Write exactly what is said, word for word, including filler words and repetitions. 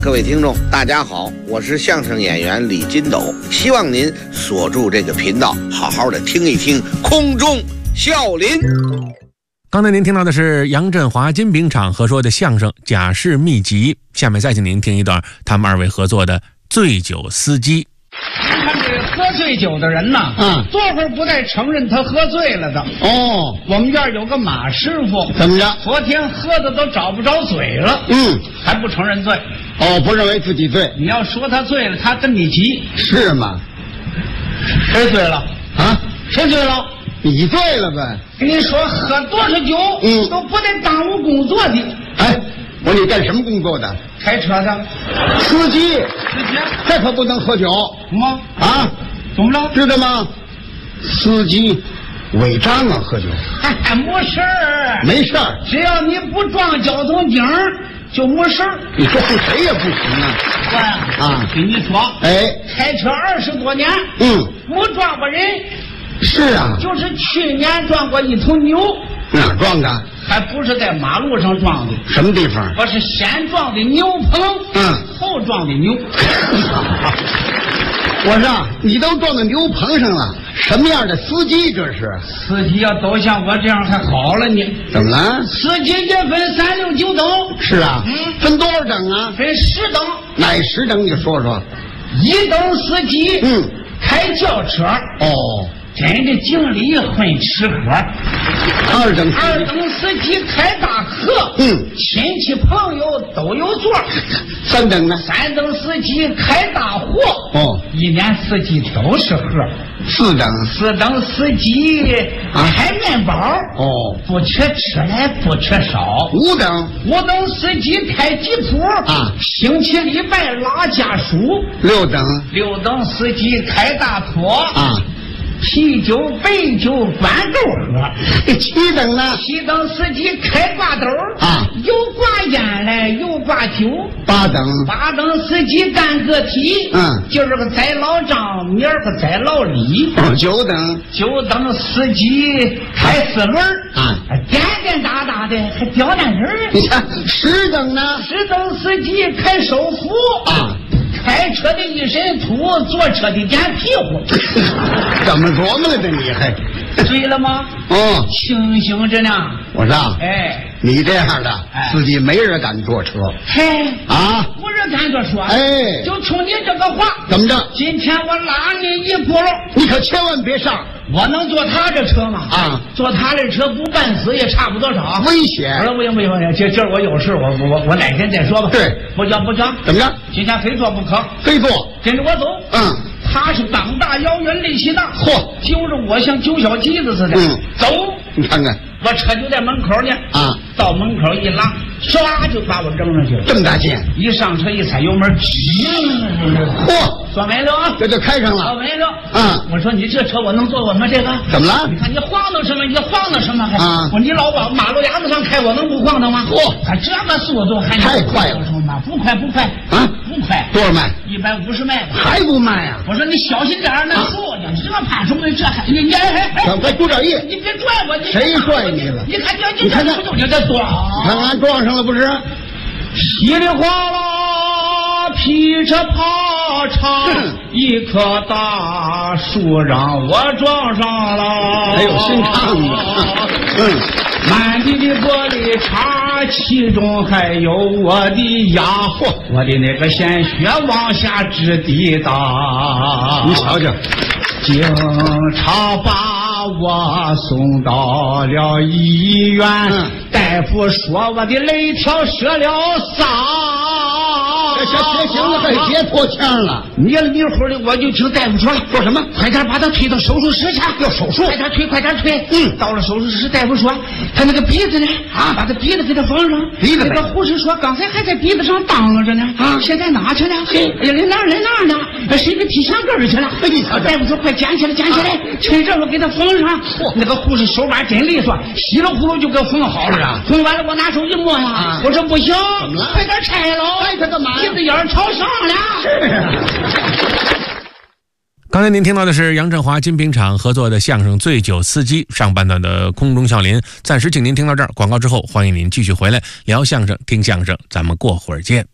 各位听众大家好，我是相声演员李金斗，希望您锁住这个频道，好好的听一听空中笑林。 刚才您听到的是杨振华、金炳昶合说的相声《贾氏秘籍》，下面再请您听一段他们二位合作的《醉酒司机》。 看这个喝醉酒的人呐， 嗯， 多会儿不带承认他喝醉了的。 哦， 我们院有个马师傅， 怎么着？ 昨天喝的都找不着嘴了， 嗯， 还不承认醉。 哦，不认为自己醉。 你要说他醉了，他跟你急。 是吗？ 谁醉了？ 啊？ 谁醉了？ 你醉了呗？ 跟你说，喝多少酒， 嗯， 都不得耽误工作的。 哎，我说你干什么工作的？ 开车的。 司机。 司机。 这可不能喝酒。 怎么？ 啊？ 怎么了？ 知道吗？司机违章啊，喝酒。 哎，没事儿。 没事儿。 只要你不撞交通警就没事儿。 你说是谁也不行啊。 我呀， 啊， 跟你说， 哎， 开车二十多年， 嗯， 没撞过人。 是啊， 就是去年撞过一头牛。 哪儿撞的？ 还不是在马路上撞的。 什么地方？ 我是先撞的牛棚， 嗯， 后撞的牛。 我说你都撞到牛棚上了，什么样的司机这是？ 司机要都像我这样还好了呢。 怎么了？ 司机也分三六九等。 是啊， 嗯， 分多少等啊？ 分十等。 哪十等？你说说。 一等司机， 嗯， 开轿车。 哦， 跟着经理混吃喝。 二等二等司机开大客， 嗯， 亲戚朋友都有座。 三等呢？ 三等司机开大货， 哦， 一年四季都是喝。 四等四等司机开面包， 哦， 不缺吃来不缺少。 五等五等司机开吉普啊， 星期礼拜拉家属。 六等六等司机开大拖啊， 啤酒白酒管够喝。 七等呢？ 七等司机开挂兜啊， 有挂烟来有挂酒。 八等八等司机干个体， 嗯， 今儿个宰老张，明儿个宰老李。 哦，九等九等司机开四轮啊， 颠颠打打的还刁难人。 你看十等呢？ 十等司机开手扶啊， 开车的一身土，坐车的捡屁股。 怎么琢磨了的你还？ 醉了吗？ 哦， 清醒着呢。 我说， 哎， 你这样的哎司机没人敢坐车嘿啊！ 不是敢这说， 哎， 就冲你这个话， 怎么着？ 今天我拉你一轱辘， 你可千万别上我能坐他这车吗？ 啊！ 坐他这车不半死也差不多少。 危险！ 我说不行不行不行，今今儿我有事，我我我哪天再说吧。 对， 不行不行， 怎么着？ 今天非坐不可， 非坐。 跟着我走。 嗯， 他是膀大腰圆力气大， 嚯， 揪着我像揪小鸡子似的。 嗯， 走， 你看看我车就在门口呢。 啊， 到门口一拉，唰就把我扔上去了。 这么大劲！ 一上车一踩油门， 嚯， 坐没了啊！ 这就开上了。 坐没了。 嗯， 我说你这车我能坐过吗？这个怎么了？ 你看你晃荡什么？你晃荡什么？ 啊！ 我说你老往马路牙子上开，我能不晃荡吗？ 嚯， 看这个速度还太快了！ 不快不快啊， 不快。 多少迈？ 一百五十迈。 还不卖啊？ 我说你小心点儿，那树呢？你这怕什么？这还你你哎哎！ 快鼓点意！ 你别拽我！你谁拽你了？ 你看你你看看， 你这撞！ 看俺撞上了不是？ 稀里哗啦，劈着啪嚓，一棵大树让我撞上了。 还有新唱的，嗯， 满地的玻璃碴，其中还有我的牙，我的那个鲜血往下直滴答。 你瞧瞧， 警察把我送到了医院， 嗯， 大夫说我的肋条折了仨。 这行行行了，再别拖腔了。 迷了迷糊的，我就听大夫说了， 说什么？ 快点把他推到手术室去， 要手术， 快点推，快点推。 嗯， 到了手术室，大夫说他那个鼻子呢，啊，把他鼻子给他缝上。 鼻子， 那个护士说刚才还在鼻子上当啷着呢，啊，现在哪去了？嘿，哎呀，来哪儿来哪儿呢？谁给踢墙根去了？ 哎呀， 大夫说快捡起来，捡起来，趁热了给他缝上。那个护士手把真利索，稀里糊涂就给缝好了。啊，缝完了我拿手一摸呀，啊，我说不行， 怎么了？ 快点拆喽！ 拆它干嘛呀？ 鼻子眼儿朝上了。 是啊。 刚才您听到的是杨振华、金炳昶合作的相声《醉酒司机》上半段的空中笑林，暂时请您听到这儿。广告之后，欢迎您继续回来聊相声、听相声，咱们过会儿见。